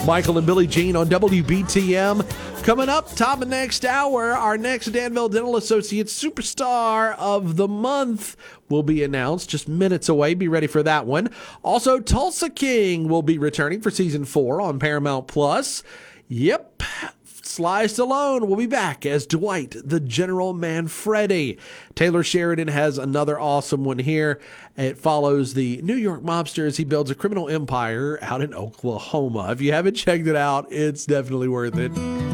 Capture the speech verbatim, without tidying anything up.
Michael and Billie Jean on W B T M. Coming up, top of next hour, our next Danville Dental Associates Superstar of the Month will be announced just minutes away. Be ready for that one. Also, Tulsa King will be returning for season four on Paramount Plus. Yep. Sly Stallone will be back as Dwight, the General Manfredi. Taylor Sheridan has another awesome one here. It follows the New York mobster as he builds a criminal empire out in Oklahoma. If you haven't checked it out, it's definitely worth it.